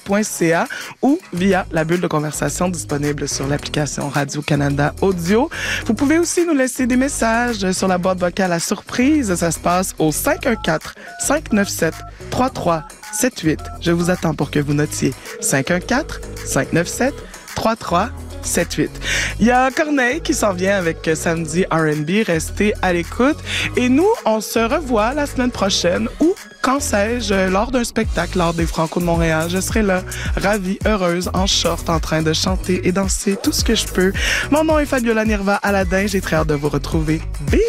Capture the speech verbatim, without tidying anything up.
point c a ou via la bulle de conversation disponible sur l'application Radio-Canada Audio. Vous pouvez aussi nous laisser des messages sur la boîte vocale à surprise. Ça se passe au cinq un quatre, cinq neuf sept, trois trois sept huit. Je vous attends pour que vous notiez cinq un quatre, cinq neuf sept, trois trois sept huit. Il y a Corneille qui s'en vient avec Samedi R and B. Restez à l'écoute. Et nous, on se revoit la semaine prochaine ou, quand sais-je, lors d'un spectacle, lors des Franco de Montréal. Je serai là, ravie, heureuse, en short, en train de chanter et danser tout ce que je peux. Mon nom est Fabiola Nirva Aladin. J'ai très hâte de vous retrouver. Bisous!